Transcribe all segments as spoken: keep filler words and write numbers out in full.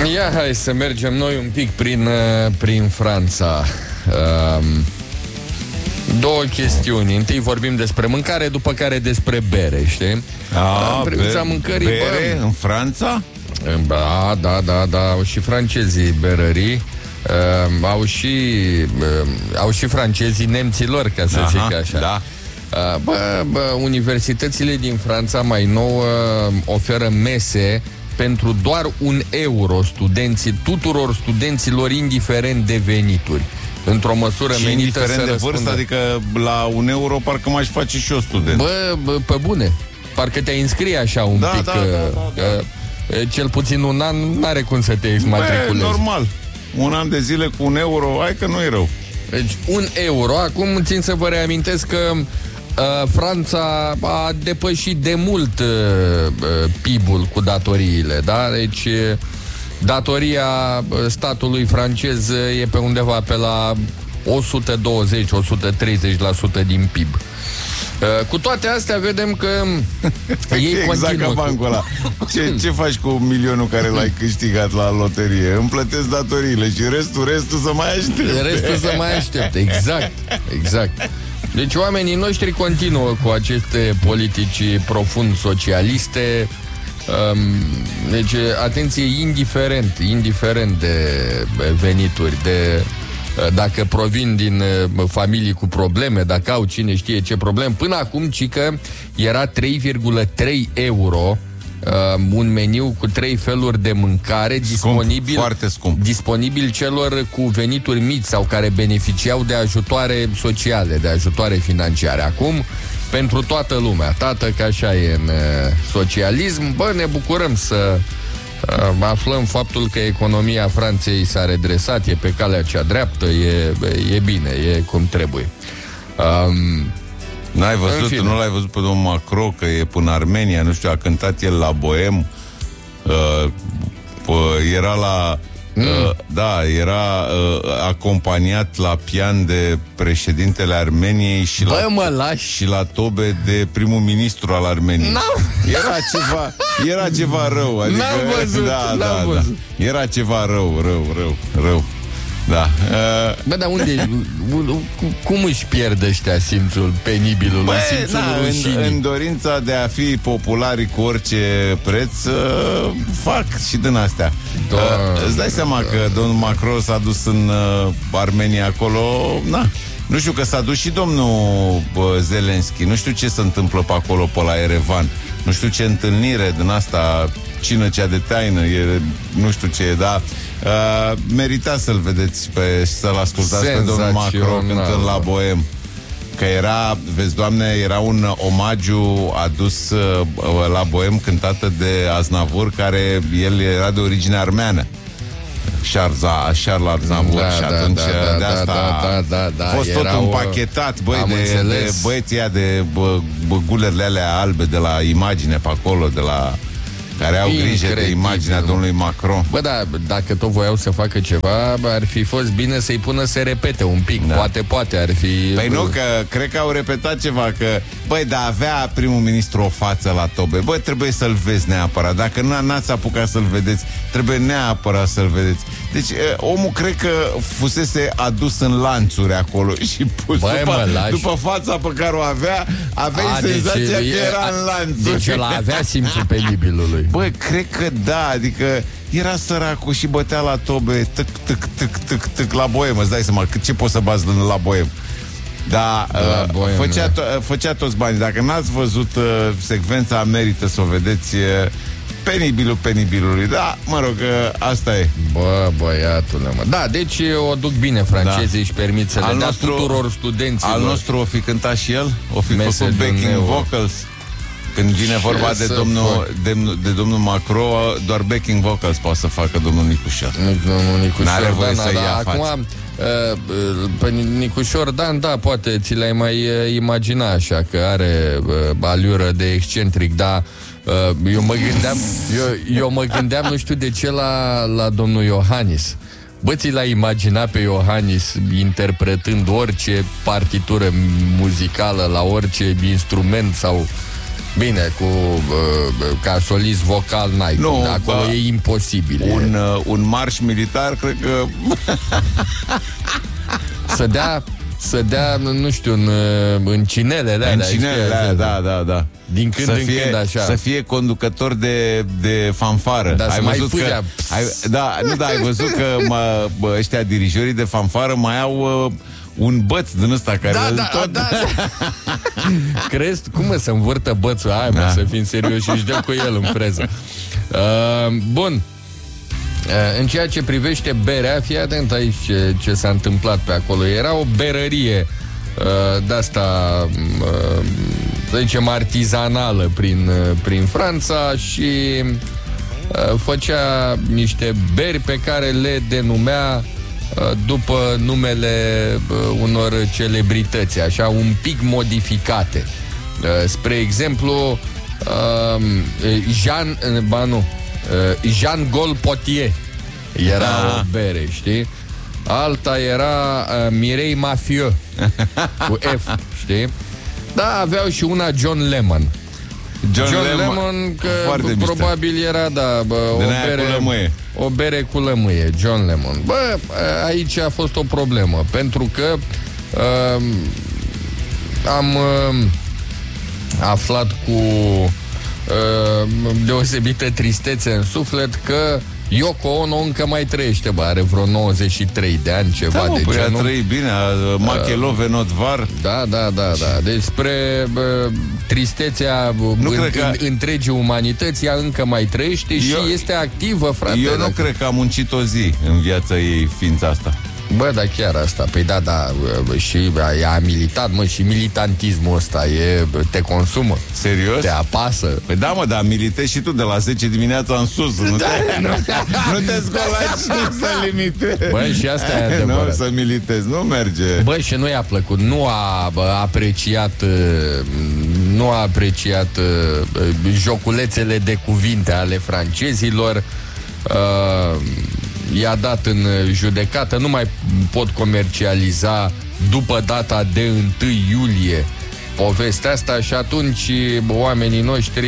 Ia, hai să mergem noi un pic prin, prin Franța. Um, două chestiuni. Întâi vorbim despre mâncare, după care despre bere, știi? A, în privința be- mâncării, bere bă, în Franța? Da, da, da, da, au și francezii berării. Uh, au și uh, au și francezii nemților, ca să Aha, zic așa. Da. Uh, bă, bă, universitățile din Franța mai nou uh, oferă mese pentru doar un euro studenții, tuturor studenților, indiferent de venituri. Într-o măsură Și menită indiferent să de răspundă. vârstă, adică la un euro parcă m-aș face și eu student. Bă, bă, pe bune. Parcă te-ai înscrie așa un Da, pic. da, da, da, da. Că, cel puțin un an n-are cum să te exmatriculezi. Bă, normal. Un an de zile cu un euro, hai că nu e rău. Deci un euro. Acum țin să vă reamintesc că uh, Franța a depășit de mult uh, P I B-ul cu datoriile, da? Deci uh, datoria statului francez e pe undeva pe la o sută douăzeci - o sută treizeci la sută din P I B. Uh, cu toate astea vedem că ei exact continuă ca bancul ăla. Ce, ce faci cu milionul care l-ai câștigat la loterie? Îmi plătesc datoriile și restul, restul să mai aștept. Restul să mai aștept. Exact, exact. Deci oamenii noștri continuă cu aceste politici profund socialiste. Um, deci, atenție, indiferent, indiferent de venituri, de dacă provin din familii cu probleme, dacă au cine știe ce probleme. Până acum, cică, era trei virgulă trei euro uh, un meniu cu trei feluri de mâncare scump, disponibil, foarte scump. disponibil celor cu venituri mici sau care beneficiau de ajutoare sociale, de ajutoare financiare. Acum, pentru toată lumea, tată, că așa e în uh, socialism, bă, ne bucurăm să uh, aflăm faptul că economia Franței s-a redresat, e pe calea cea dreaptă, e, e bine, e cum trebuie. Um, N-ai văzut, nu l-ai văzut pe domnul Macron, că e până Armenia, nu știu, a cântat el la Boem, uh, p- era la... Mm. Uh, da, era uh, acompaniat la pian de președintele Armeniei și, Bă, la, mă lași. și la tobe de primul ministru al Armeniei. No. Era ceva, era ceva rău, adică, N-am văzut, da, da, n-am da. văzut. Era ceva rău, rău, rău, rău. Da. Uh, Bă, dar unde, cum își pierd ăștia simțul penibilului, Bă, simțul da, în, rușinii? în dorința de a fi populari cu orice preț, uh, fac și din astea. Da, uh, îți dai seama că domnul Macron s-a dus în uh, Armenia acolo, na. Nu știu, că s-a dus și domnul uh, Zelenski. Nu știu ce se întâmplă pe acolo, pe la Erevan. Nu știu ce întâlnire din asta, cină cea de taină, e, nu știu ce e, dar uh, merita să-l vedeți, pe, să-l ascultați pe domnul Macron cântând la Boem. Că era, vezi, Doamne, era un omagiu adus uh, la Boem cântată de Aznavour, care el era de origine armeană. Charles Aznavour, Da, și da, atunci da, da, de asta da, da, da, da, a fost tot era o- împachetat, băi, am de, de înțeles. băieții ăia de bă, bă, gulerele alea albe de la imagine pe acolo, de la care au grijă de Incredibil. imaginea domnului Macron. Bă, da, dacă tot voiau să facă ceva, bă, ar fi fost bine să-i pună să repete un pic. Da. Poate, poate, ar fi... Păi nu, că cred că au repetat ceva, că, băi, da, avea primul ministru o față la tobe. Băi, trebuie să-l vezi neapărat. Dacă nu n-ați apucat să-l vedeți, trebuie neapărat să-l vedeți. Deci, e, omul cred că fusese adus în lanțuri acolo și pus. Băi, după, mă, lași. după fața pe care o avea, aveai A, senzația deci, că e- era a- în lanțuri. Deci el avea simțul penibilului. Băi, cred că da, adică era săracul și bătea la tobe, tâc, tâc, tâc, tâc, tâc, la Boem, îți dai seama, cât ce poți să bați la Boem. Da, La uh, Boem, făcea, da. to- făcea toți banii. Dacă n-ați văzut uh, secvența, merită să o vedeți. Uh, penibilul penibilului. Da, mă rog, uh, asta e. Bă, băiatule, mă. Da, deci o duc bine francezii, da. Își permit să le Al dea nostru- tuturor studenților. Al nostru o fi cântat și el? O fi Mese făcut de un backing euro. vocals? Când vine Ce vorba de să domnul, fac? de, de domnul Macron, doar backing vocals poate să facă domnul Nicușor. Domnul Nicușor N-are voie Dan, să da, ia acum, față. uh, uh, pe Nicușor Dan, da, poate ți l-ai mai uh, imagina așa, că are uh, aliură de excentric, dar uh, eu mă gândeam, eu, eu mă gândeam, nu știu de ce, la, la domnul Iohannis. Bă, ți l-ai imagina pe Iohannis interpretând orice partitură muzicală la orice instrument sau... Bine, cu uh, ca solist vocal n-ai. Nu, acolo ba, e imposibil. Un, uh, un marș militar, cred că... Să dea, să dea, nu știu, în, în cinelele În cinelele alea, da, da, da. Din când să în fie, când, așa. Să fie conducător de, de fanfară. Da, ai văzut mai că, ai, da, nu, da, ai văzut că mă, bă, ăștia dirijorii de fanfară mai au... Uh, un băț din ăsta care... Da, da, tot... da, da. Crezi, cum mă, să învârtă bățul? Hai, mă, da. Să fim serioși și dăm cu el în freză. Uh, bun. Uh, în ceea ce privește berea, fii atent aici ce, ce s-a întâmplat pe acolo. Era o berărie uh, de-asta, uh, să zicem, artizanală prin, uh, prin Franța și uh, făcea niște beri pe care le denumea după numele unor celebrități, așa, un pic modificate. Spre exemplu, Jean, ba nu, Jean Gol Potier era ah. o bere, știi? Alta era Mirei Mafieux cu F, știi? Da, aveau și una John Lemon. John, John Lemon, Lemon, că probabil mișto. Era, da, bă, o bere cu lămâie. O bere cu lămâie, John Lemon. Bă, aici a fost o problemă, pentru că uh, am uh, aflat cu uh, deosebită tristețe în suflet că Yoko Ono încă mai trăiește, bă, are vreo nouăzeci și trei de ani, ceva da, mă, de păi genul. a trăit bine, Machelove, not var. Da, da, da, da. Deci spre bă, tristețea nu în, cred că... în, întregii umanități, ea încă mai trăiește eu, și este activă, frate. Eu nu dacă... cred că a muncit o zi în viața ei ființa asta. Bă, dar chiar asta, păi da, da, și ea a militat, mă, și militantismul ăsta e, te consumă. Serios? Te apasă. Păi da, mă, dar militezi și tu de la zece dimineața în sus, nu te, da, nu, nu te scolaci să limitezi. Bă, și asta e adevărat. Nu, să militezi, nu merge. Bă, și nu i-a plăcut, nu a bă, apreciat, nu a apreciat joculețele de cuvinte ale francezilor. Uh, i-a dat în judecată, nu mai pot comercializa după data de întâi iulie povestea asta și atunci oamenii noștri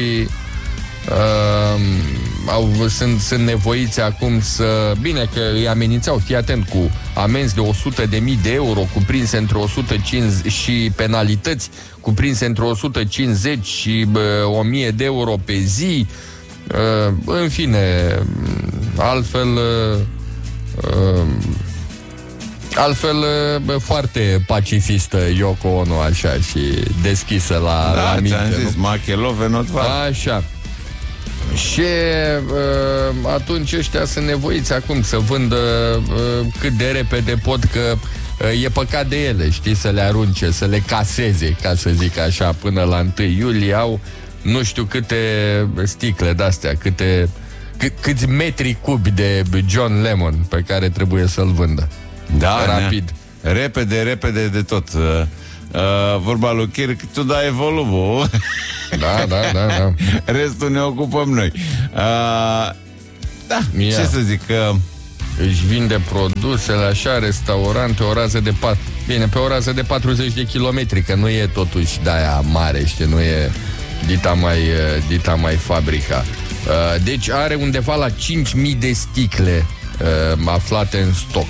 uh, au, sunt, sunt nevoiți acum să... Bine că îi amenințau, fii atent, cu amenzi de o sută de mii de euro cuprinse între o sută cincizeci și penalități cuprinse între o sută cincizeci și o mie de euro pe zi. Uh, în fine, altfel uh, uh, altfel uh, foarte pacifistă Yoko Ono, așa, și deschisă la, da, la minte. Da, ți-am zis, Machelove, not var. Așa. Și uh, atunci ăștia sunt nevoiți acum să vândă uh, cât de repede pot, că uh, e păcat de ele, știi, să le arunce, să le caseze, ca să zic așa, până la întâi iulie. Au nu știu câte sticle de-astea, câte, câ, câți metri cubi de John Lemon pe care trebuie să-l vândă. Da, rapid. Ne, repede, repede de tot. Uh, uh, vorba lui Kirk, tu dai volumul. Da, da, da, da. Restul ne ocupăm noi. Uh, da, Ia. ce să zic... Uh, își vinde produsele, așa, restaurante, o rază de pat... Bine, pe o rază de patruzeci de kilometri, că nu e totuși de-aia mare, știi, nu e dita mai, dita mai fabrica. Deci are undeva la cinci mii de sticle aflate în stoc.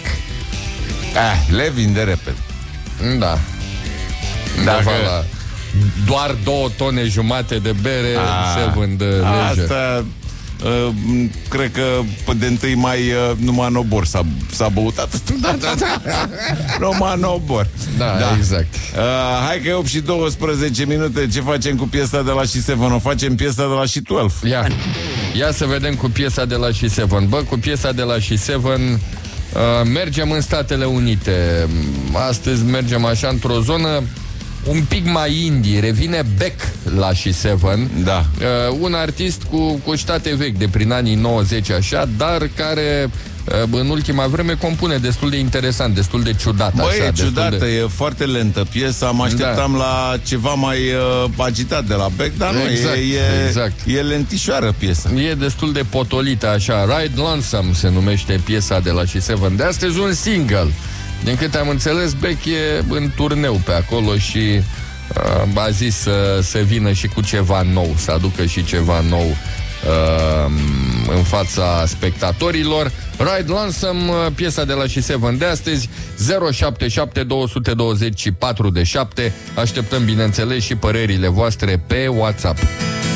Ah, le vinde repede. Da. Dacă... La doar două tone jumate de bere A, se vând lejer. Asta... Uh, cred că de întâi mai uh, numai în obor s-a, s-a băutat. Da, da, da. Numai în obor. Da, da, exact. uh, Hai că e opt și douăsprezece minute. Ce facem cu piesa de la și Seven? O facem piesa de la și doisprezece. Ia, ia să vedem cu piesa de la și Seven. Bă, cu piesa de la și Seven uh, mergem în Statele Unite. Astăzi mergem așa într-o zonă un pic mai indie. Revine Beck la și Seven. Da. uh, Un artist cu, cu ștate vechi, de prin anii nouăzeci, așa, dar care uh, în ultima vreme compune destul de interesant, destul de ciudat. Băi, așa, e ciudată, de... e foarte lentă piesa. Mă așteptam da. la ceva mai uh, agitat de la Beck, dar exact, nu, e, e, exact. e lentișoară piesa. E destul de potolită, așa. Ride Lonesome se numește piesa de la și Seven. De astăzi un single. Din câte am înțeles, Beck e în turneu pe acolo și a zis să, să vină și cu ceva nou, să aducă și ceva nou uh, în fața spectatorilor. Ride Lonesome, piesa de la She Seven de astăzi, zero șapte șapte doi doi zero patru șapte. Așteptăm, bineînțeles, și părerile voastre pe WhatsApp.